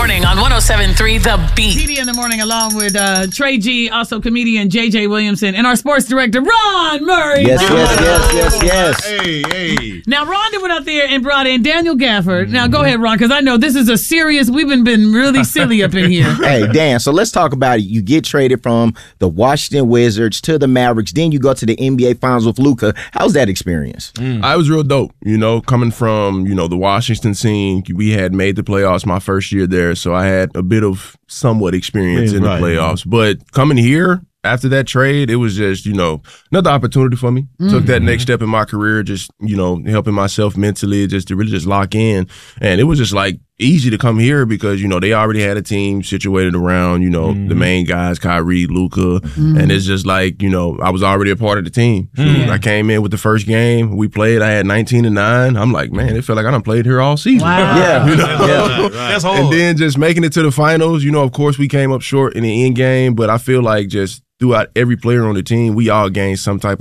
morning on 107.3 The Beat. PD in the morning along with Trey G, also comedian JJ Williamson, and our sports director, Ron Murray. Yes. Hey. Now, Ron went out there and brought in Daniel Gafford. Now, go ahead, Ron, because I know this is a serious, we've been really silly up in here. Hey, Dan, so let's talk about it. You get traded from the Washington Wizards to the Mavericks, then you go to the NBA Finals with Luka. How's that experience? I was real dope, coming from, the Washington scene. We had made the playoffs my first year there, so I had a bit of somewhat experience in the playoffs. But coming here, after that trade, it was just, another opportunity for me. Took that next step in my career, just, helping myself mentally, just to really just lock in. And it was just like easy to come here because, they already had a team situated around, the main guys, Kyrie, Luka. And it's just like, I was already a part of the team. So I came in with the first game. We played. I had 19-9. I'm like, man, it felt like I done played here all season. Wow. Yeah. That's hard. And then just making it to the finals, of course we came up short in the end game, but I feel like just throughout every player on the team, we all gained some type